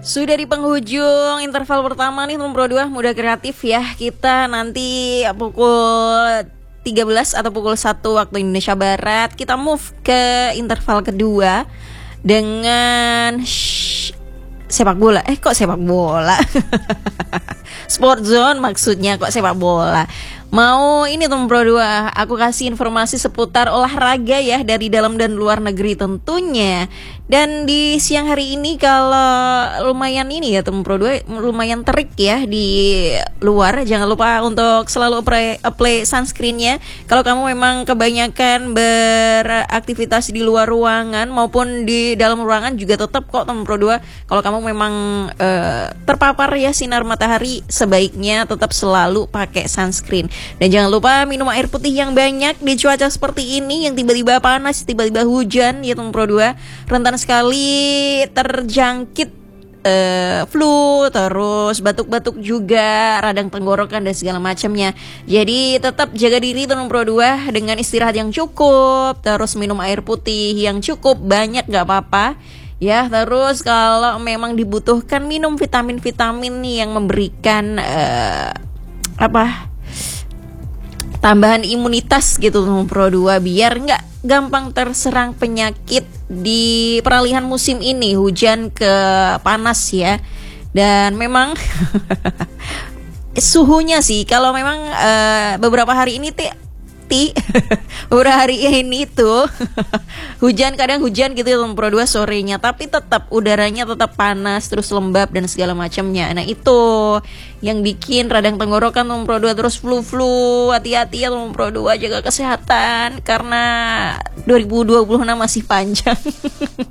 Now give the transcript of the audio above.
Sudah di penghujung interval pertama nih Pro 2 Muda Kreatif ya. Kita nanti pukul 13 atau pukul 1 waktu Indonesia Barat kita move ke interval kedua dengan sepak bola. Kok sepak bola? Sport Zone maksudnya, kok sepak bola. Mau ini Pro 2, aku kasih informasi seputar olahraga ya dari dalam dan luar negeri tentunya. Dan di siang hari ini kalau lumayan ini ya Pro 2, lumayan terik ya di luar. Jangan lupa untuk selalu apply sunscreennya. Kalau kamu memang kebanyakan beraktivitas di luar ruangan maupun di dalam ruangan juga tetap kok Pro 2. Kalau kamu memang terpapar ya sinar matahari, sebaiknya tetap selalu pakai sunscreen. Dan jangan lupa minum air putih yang banyak di cuaca seperti ini yang tiba-tiba panas, tiba-tiba hujan ya Pro 2. Rentan sekali terjangkit flu, terus batuk-batuk juga, radang tenggorokan dan segala macamnya. Jadi tetap jaga diri Pro 2 dengan istirahat yang cukup, terus minum air putih yang cukup banyak gak apa-apa. Ya, terus kalau memang dibutuhkan minum vitamin-vitamin yang memberikan tambahan imunitas gitu Pro 2 biar nggak gampang terserang penyakit di peralihan musim ini, hujan ke panas ya. Dan memang suhunya sih kalau memang beberapa hari ini beberapa hari ini tuh hujan, kadang hujan gitu Pro 2 sorenya, tapi tetap udaranya tetap panas, terus lembab dan segala macamnya. Nah itu yang bikin radang tenggorokan Pro 2, terus flu. Hati-hati ya Pro 2, jaga kesehatan karena 2026 masih panjang.